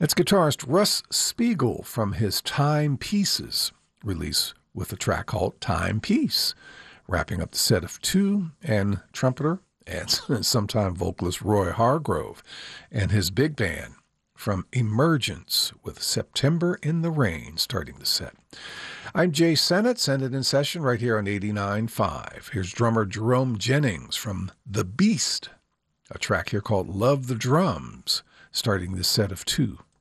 It's guitarist Russ Spiegel from his Timepieces release with a track called Timepiece, wrapping up the set of two, and trumpeter and sometime vocalist Roy Hargrove and his big band from Emergence with September in the Rain starting the set. I'm Jay Sennett, Send It in Session right here on 89.5. Here's drummer Jerome Jennings from The Beast, a track here called Love the Drums, starting the set of two.